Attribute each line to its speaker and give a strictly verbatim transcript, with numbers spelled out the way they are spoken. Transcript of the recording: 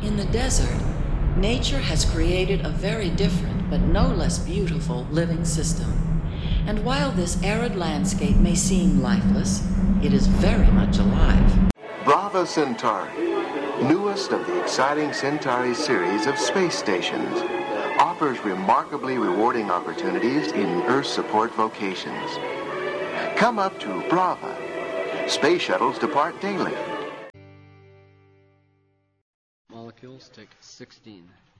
Speaker 1: In the desert, nature has created a very different but no less beautiful living system. And while this arid landscape may seem lifeless, it is very much alive.
Speaker 2: Brava Centauri, newest of the exciting Centauri series of space stations, offers remarkably rewarding opportunities in Earth support vocations. Come up to Brava. Space shuttles depart daily.
Speaker 3: Molecules take sixteen.